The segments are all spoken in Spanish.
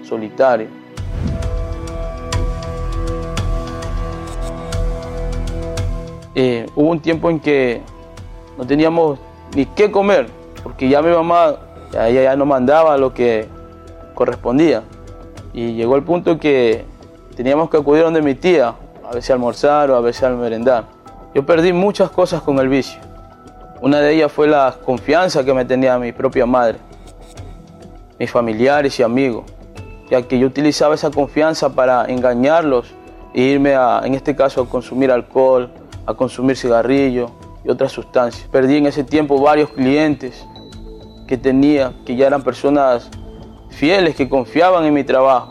solitario. Hubo un tiempo en que no teníamos ni qué comer, porque ya mi mamá ya no mandaba lo que correspondía. Y llegó el punto que teníamos que acudir donde mi tía, a veces a almorzar o a veces a merendar. Yo perdí muchas cosas con el vicio. Una de ellas fue la confianza que me tenía mi propia madre, mis familiares y amigos, ya que yo utilizaba esa confianza para engañarlos e irme en este caso, a consumir alcohol, a consumir cigarrillos y otras sustancias. Perdí en ese tiempo varios clientes que tenía, que ya eran personas fieles, que confiaban en mi trabajo.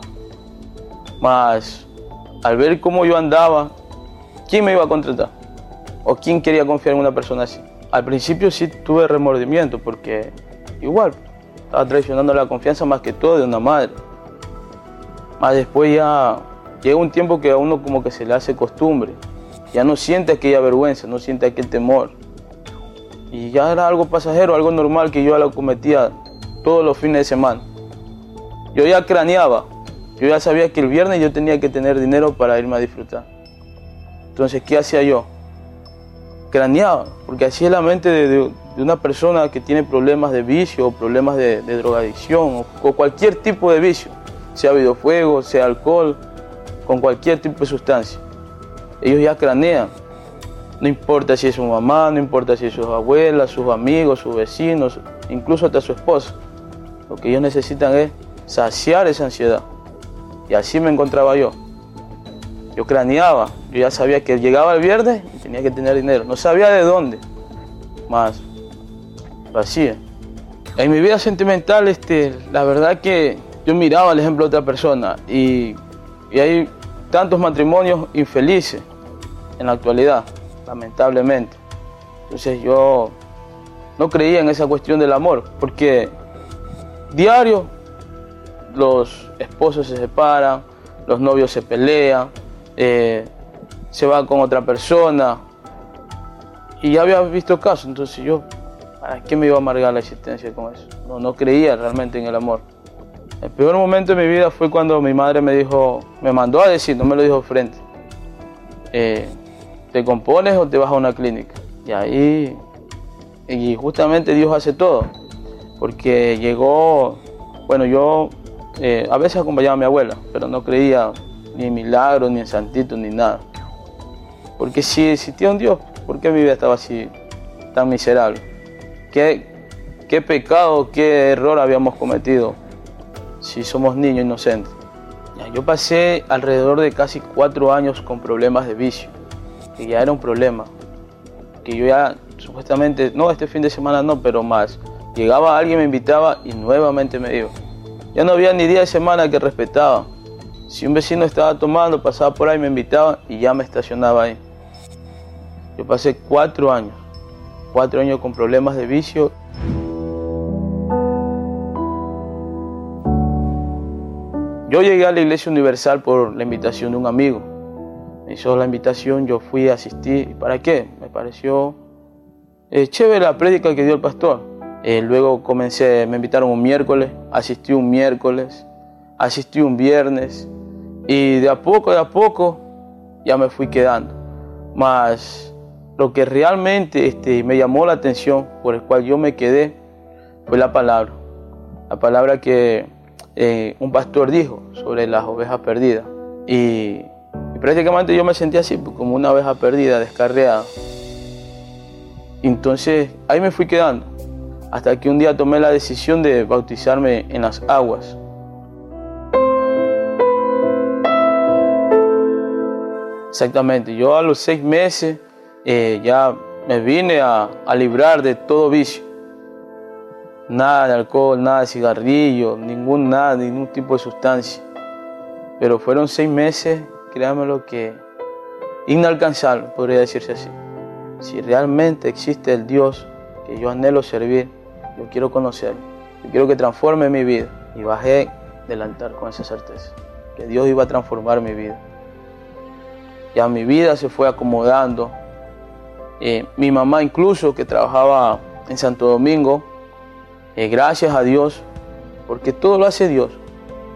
Mas al ver cómo yo andaba, ¿quién me iba a contratar? ¿O quién quería confiar en una persona así? Al principio sí tuve remordimiento, porque igual estaba traicionando la confianza más que todo de una madre. Mas después ya llega un tiempo que a uno como que se le hace costumbre. Ya no siente aquella vergüenza, no siente aquel temor. Y ya era algo pasajero, algo normal que yo lo cometía todos los fines de semana. Yo ya craneaba, yo ya sabía que el viernes yo tenía que tener dinero para irme a disfrutar. Entonces, ¿qué hacía yo? Craneaba, porque así es la mente de una persona que tiene problemas de vicio o problemas de drogadicción o cualquier tipo de vicio, sea videojuegos, sea alcohol, con cualquier tipo de sustancia. Ellos ya cranean, no importa si es su mamá, no importa si es sus abuelas, sus amigos, sus vecinos, incluso hasta su esposa. Lo que ellos necesitan es saciar esa ansiedad. Y así me encontraba yo. Yo craneaba, yo ya sabía que llegaba el viernes y tenía que tener dinero. No sabía de dónde, más lo hacía. En mi vida sentimental, la verdad que yo miraba el ejemplo de otra persona y hay tantos matrimonios infelices en la actualidad, lamentablemente. Entonces yo no creía en esa cuestión del amor, porque diario los esposos se separan, los novios se pelean, se van con otra persona, y ya había visto casos. Entonces yo, ¿para qué me iba a amargar la existencia con eso? No creía realmente en el amor. El peor momento de mi vida fue cuando mi madre me mandó a decir, no me lo dijo frente, ¿te compones o te vas a una clínica? Y justamente Dios hace todo, porque llegó, bueno, yo a veces acompañaba a mi abuela, pero no creía ni en milagros, ni en santitos, ni nada. Porque si existía un Dios, ¿por qué mi vida estaba así, tan miserable? ¿Qué pecado, qué error habíamos cometido si somos niños inocentes? Yo pasé alrededor de casi 4 años con problemas de vicio, que ya era un problema, que yo ya supuestamente, no, este fin de semana no, pero más, llegaba alguien, me invitaba y nuevamente me iba. Ya no había ni día de semana que respetaba. Si un vecino estaba tomando, pasaba por ahí, me invitaba y ya me estacionaba ahí. Yo pasé 4 años con problemas de vicio. Yo llegué a la Iglesia Universal por la invitación de un amigo. Me hizo la invitación, yo fui a asistir. ¿Para qué? Me pareció chévere la prédica que dio el pastor. Luego me invitaron un miércoles, asistí un miércoles, asistí un viernes. Y de a poco ya me fui quedando. Mas lo que realmente me llamó la atención, por el cual yo me quedé, fue la palabra. La palabra que un pastor dijo sobre las ovejas perdidas. Y prácticamente yo me sentía así, como una oveja perdida, descarriada. Entonces ahí me fui quedando, hasta que un día tomé la decisión de bautizarme en las aguas. Exactamente, yo a los 6 meses ya me vine a librar de todo vicio. Nada de alcohol, nada de cigarrillo, ningún tipo de sustancia. Pero fueron 6 meses, créanmelo, que inalcanzables, podría decirse así. Si realmente existe el Dios que yo anhelo servir, yo quiero conocerlo. Yo quiero que transforme mi vida. Y bajé del altar con esa certeza, que Dios iba a transformar mi vida. Ya mi vida se fue acomodando. Mi mamá incluso, que trabajaba en Santo Domingo, gracias a Dios, porque todo lo hace Dios.